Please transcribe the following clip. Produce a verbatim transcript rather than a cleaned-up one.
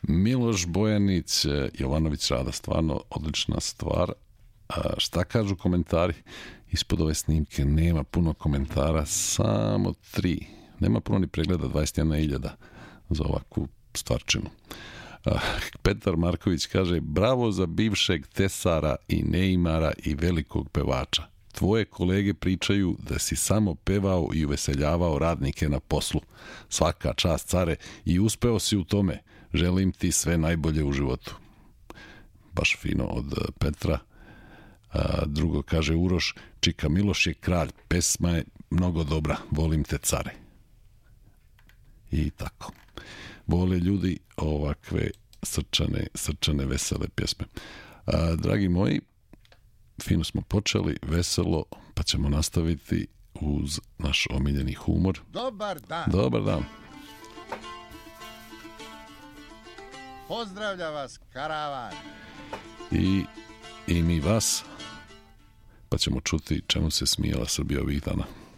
Miloš Bojanić, Jovanović Rada, stvarno odlična stvar. A šta kažu komentari? Ispod ove snimke nema puno komentara, samo tri. Nema puno ni pregleda, dvadeset jedna hiljada za ovakvu stvarčinu. A, Petar Marković kaže, bravo za bivšeg tesara i Neymara i velikog pevača. Tvoje kolege pričaju da si samo pevao i uveseljavao radnike na poslu. Svaka čast, care, i uspeo si u tome. Želim ti sve najbolje u životu. Baš fino od Petra. A, drugo kaže Uroš, Čika Miloš je kralj, pesma je mnogo dobra, volim te, care. I tako. Vole ljudi ovakve srčane, srčane, vesele pjesme. A, dragi moji, fino smo počeli, veselo, pa ćemo nastaviti uz naš omiljeni humor. Dobar dan. Dobar dan. Pozdravlja vas karavan. I, i mi vas, pa ćemo čuti čemu se smijala Srbija ovih dana.